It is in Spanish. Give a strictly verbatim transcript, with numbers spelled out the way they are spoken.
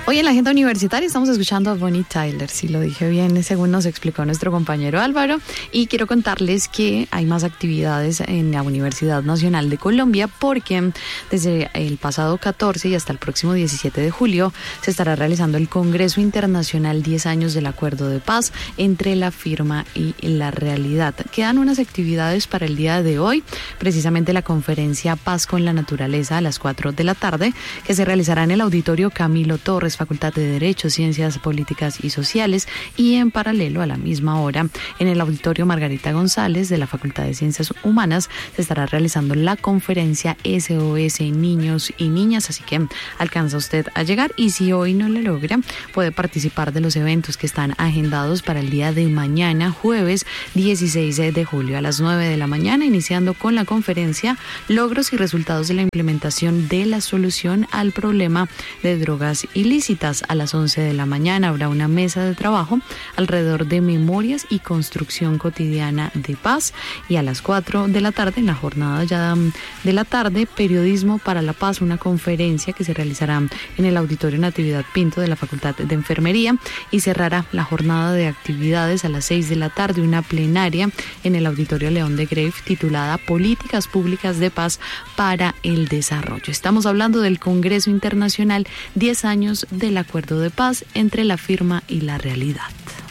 Hoy en la agenda universitaria estamos escuchando a Bonnie Tyler, si lo dije bien, según nos explicó nuestro compañero Álvaro, y quiero contarles que hay más actividades en la Universidad Nacional de Colombia porque desde el pasado catorce y hasta el próximo diecisiete de julio se estará realizando el Congreso Internacional diez años del Acuerdo de Paz entre la firma y la realidad. Quedan unas actividades para el día de hoy, precisamente la conferencia Paz con la Naturaleza a las cuatro de la tarde, que se realizará en el Auditorio Camilo Torres, Facultad de Derecho, Ciencias Políticas y Sociales, y en paralelo a la misma hora en el Auditorio Margarita González de la Facultad de Ciencias Humanas se estará realizando la conferencia S O S Niños y Niñas, así que alcanza usted a llegar, y si hoy no lo logra puede participar de los eventos que están agendados para el día de mañana, jueves dieciséis de julio a las nueve de la mañana, iniciando con la conferencia Logros y resultados de la implementación de la solución al problema de drogas ilícitas. A las once de la mañana habrá una mesa de trabajo alrededor de memorias y construcción cotidiana de paz, y a las cuatro de la tarde, en la jornada ya de la tarde, Periodismo para la Paz, una conferencia que se realizará en el Auditorio Natividad Pinto de la Facultad de Enfermería, y cerrará la jornada de actividades a las seis de la tarde, una plenaria en el Auditorio León de Grave titulada Políticas Públicas de Paz para el Desarrollo. Estamos hablando del Congreso Internacional diez años del Acuerdo de Paz entre la firma y la realidad.